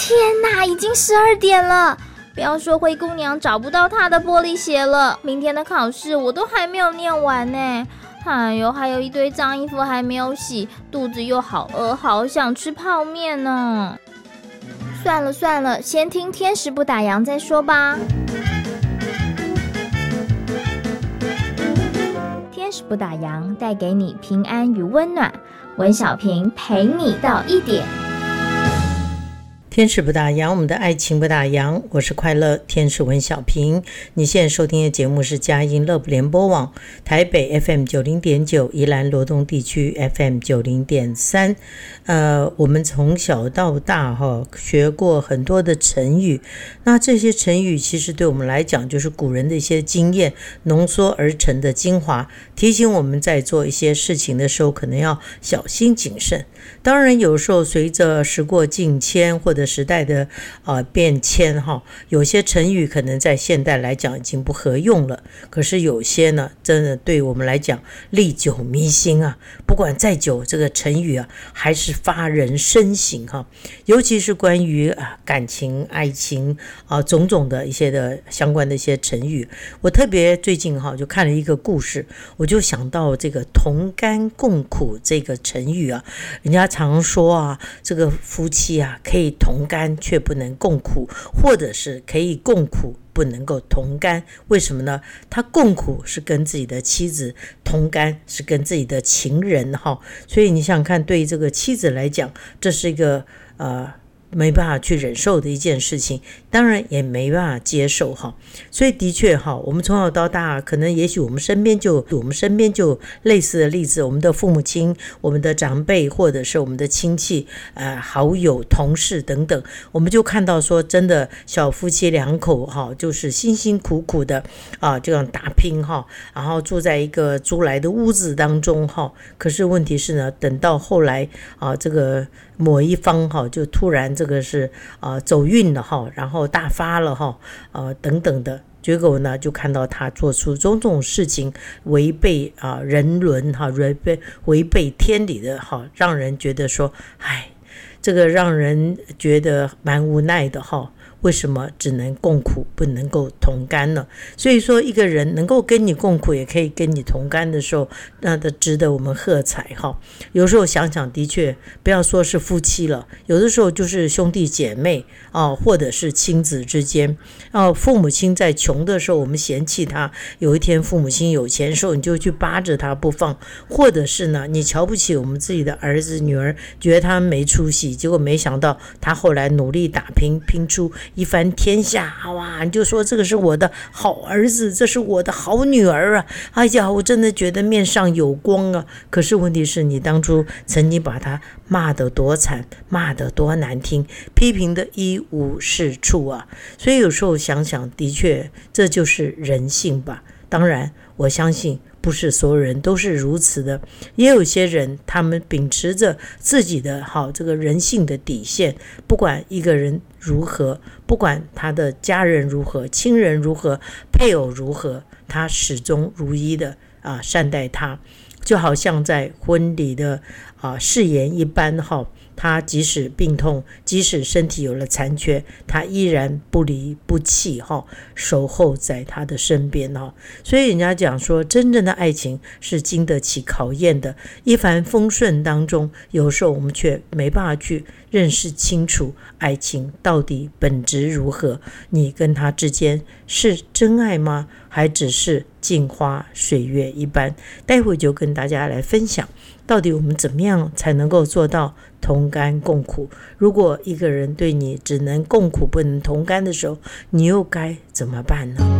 天哪，已经12点了！不要说灰姑娘找不到她的玻璃鞋了，明天的考试我都还没有念完呢。哎呦，还有一堆脏衣服还没有洗，肚子又好饿，好想吃泡面呢。算了，先听天使不打烊再说吧。天使不打烊，带给你平安与温暖。文小平陪你到1点。 天使不打烊，我们的爱情不打烊。我是快乐天使文小平。你现在收听的节目是佳音乐联播网台北 FM 90.9，宜兰罗东地区 FM 90.3。我们从小到大学过很多的成语，那这些成语其实对我们来讲就是古人的一些经验浓缩而成的精华，提醒我们在做一些事情的时候可能要小心谨慎。当然有时候随着时过境迁或者时代的变迁有些成语可能在现代来讲已经不合用了，可是有些呢真的对我们来讲历久弥新啊，不管再久这个成语还是发人深省尤其是关于感情爱情种种的一些的相关的一些成语。我特别最近就看了一个故事，我就想到这个同甘共苦这个成语人家常说这个夫妻可以同甘却不能共苦，或者是可以共苦不能够同甘。为什么呢？他共苦是跟自己的妻子，同甘是跟自己的情人所以你想想看，对这个妻子来讲，这是一个没办法去忍受的一件事情，当然也没办法接受所以的确我们从小到大可能也许我们身边就有类似的例子，我们的父母亲，我们的长辈，或者是我们的亲戚好友同事等等，我们就看到说真的小夫妻两口就是辛辛苦苦的这样打拼然后住在一个租来的屋子当中可是问题是呢，等到后来这个某一方就突然这个是走运了然后大发了等等的，结果呢就看到他做出种种事情违背人伦违背天理的让人觉得说这个让人觉得蛮无奈的为什么只能共苦不能够同甘呢？所以说一个人能够跟你共苦也可以跟你同甘的时候，那的值得我们喝彩有时候想想的确不要说是夫妻了，有的时候就是兄弟姐妹或者是亲子之间父母亲在穷的时候我们嫌弃他，有一天父母亲有钱的时候你就去扒着他不放，或者是呢你瞧不起我们自己的儿子女儿，觉得他们没出息，结果没想到他后来努力打拼，拼出一番天下你就说这个是我的好儿子，这是我的好女儿哎呀，我真的觉得面上有光可是问题是你当初曾经把他骂得多惨，骂得多难听，批评的一无是处所以有时候想想的确这就是人性吧。当然我相信不是所有人都是如此的，也有些人他们秉持着自己的这个人性的底线，不管一个人如何，不管他的家人如何，亲人如何，配偶如何，他始终如一的善待他，就好像在婚礼的誓言一般他即使病痛，即使身体有了残缺，他依然不离不弃守候在他的身边所以人家讲说真正的爱情是经得起考验的，一帆风顺当中有时候我们却没办法去认识清楚爱情到底本质如何，你跟他之间是真爱吗？还只是镜花水月一般？待会就跟大家来分享到底我们怎么样才能够做到同甘共苦。如果一个人对你只能共苦不能同甘的时候，你又该怎么办呢？